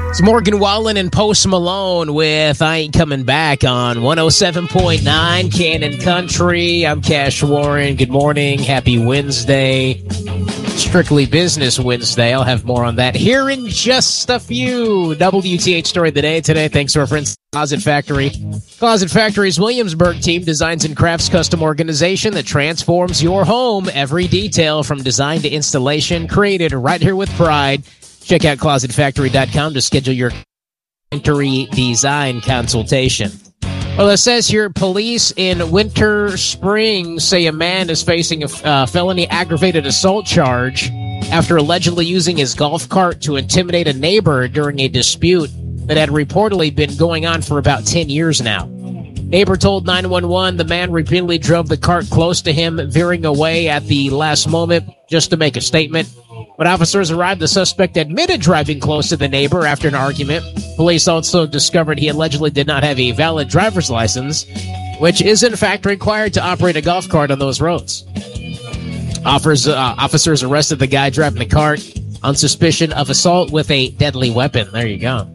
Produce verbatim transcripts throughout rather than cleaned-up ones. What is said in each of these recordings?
It's Morgan Wallen and Post Malone with I Ain't Coming Back on one oh seven point nine Cannon Country. I'm Cash Warren. Good morning. Happy Wednesday. Strictly Business Wednesday. I'll have more on that here in just a few. W T H Story of the Day today. Thanks to our friends Closet Factory. Closet Factory's Williamsburg team designs and crafts custom organization that transforms your home. Every detail from design to installation created right here with pride. Check out closet factory dot com to schedule your interior design consultation. Well, it says here, police in Winter Springs say a man is facing a uh, felony aggravated assault charge after allegedly using his golf cart to intimidate a neighbor during a dispute that had reportedly been going on for about ten years now. Neighbor told nine one one the man repeatedly drove the cart close to him, veering away at the last moment just to make a statement. When officers arrived, the suspect admitted driving close to the neighbor after an argument. Police also discovered he allegedly did not have a valid driver's license, which is in fact required to operate a golf cart on those roads. Offers, uh, officers arrested the guy driving the cart on suspicion of assault with a deadly weapon. There you go.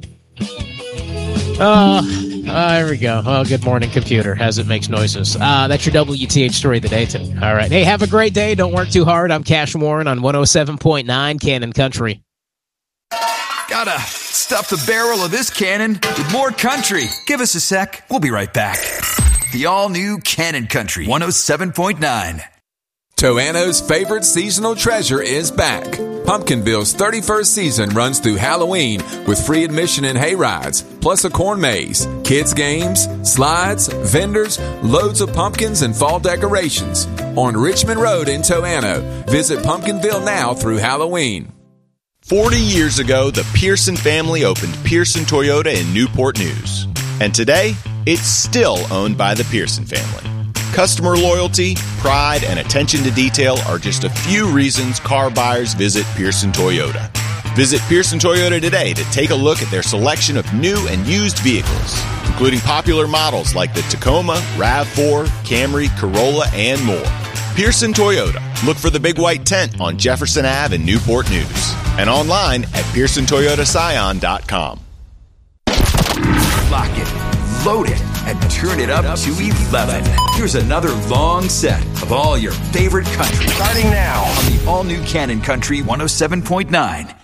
Uh, uh, there we go. Oh, good morning, computer, as it makes noises. Uh, that's your W T H Story of the Day today. All right. Hey, have a great day. Don't work too hard. I'm Cash Warren on one oh seven point nine Cannon Country. Gotta stuff the barrel of this cannon with more country. Give us a sec. We'll be right back. The all-new Cannon Country one oh seven point nine. Toano's favorite seasonal treasure is back. Pumpkinville's thirty-first season runs through Halloween with free admission and hay rides, plus a corn maze, kids games, slides, vendors, loads of pumpkins and fall decorations. On Richmond Road in Toano, visit Pumpkinville now through Halloween. forty years ago, the Pearson family opened Pearson Toyota in Newport News. And today, it's still owned by the Pearson family. Customer loyalty, pride, and attention to detail are just a few reasons car buyers visit Pearson Toyota. Visit Pearson Toyota today to take a look at their selection of new and used vehicles, including popular models like the Tacoma, RAV four, Camry, Corolla, and more. Pearson Toyota. Look for the big white tent on Jefferson Avenue in Newport News and online at pearson toyota scion dot com. Lock it, load it, and turn it up to eleven. Here's another long set of all your favorite country. Starting now on the all-new Cannon Country one oh seven point nine.